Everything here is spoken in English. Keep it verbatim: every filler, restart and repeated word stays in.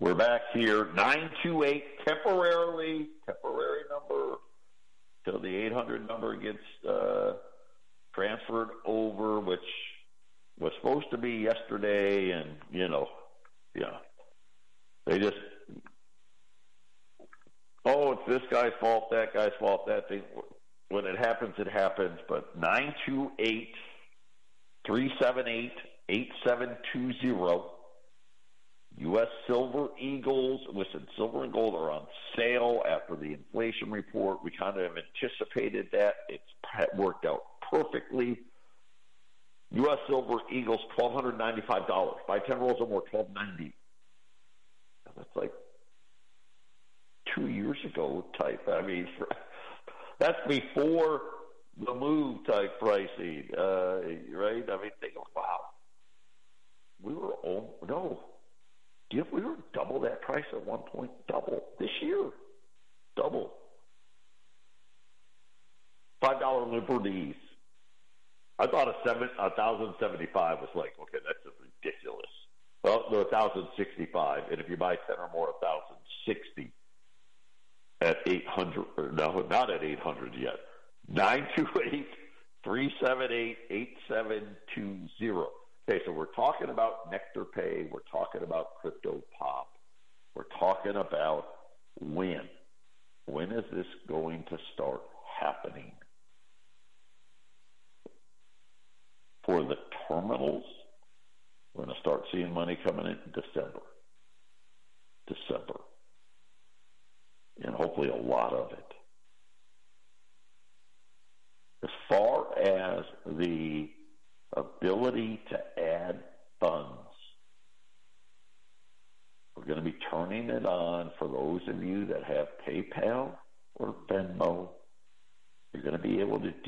We're back here, nine two eight, temporarily, temporary number, till the eight hundred number gets uh, transferred over, which was supposed to be yesterday, and, you know, yeah. They just, oh, it's this guy's fault, that guy's fault, that thing. When it happens, it happens. But nine two eight, three seven eight, eight seven two zero. U S Silver Eagles, listen, silver and gold are on sale after the inflation report. We kind of anticipated that. It's worked out perfectly. U S Silver Eagles, one thousand two hundred ninety-five dollars. Buy ten rolls or more, twelve ninety. That's like two years ago type. I mean, that's before the move type pricing, uh, right? I mean, think, wow. We were, oh, no. If we were double that price at one point, double this year, double. Five dollar Liberties. I thought a seven, a thousand seventy-five was like, okay, that's just ridiculous. Well, no, a thousand sixty-five, and if you buy ten or more, a thousand sixty at eight hundred. Or no, not at eight hundred yet. Nine two eight three seven eight eight seven two zero. Okay, so we're talking about Nectar Pay. We're talking about Crypto Pop. We're talking about when. When is this going to start happening? For the terminals, we're going to start seeing money coming in December. December. And hopefully a lot of it. As far as the ability to add funds, we're going to be turning it on for those of you that have PayPal or Venmo. You're going to be able to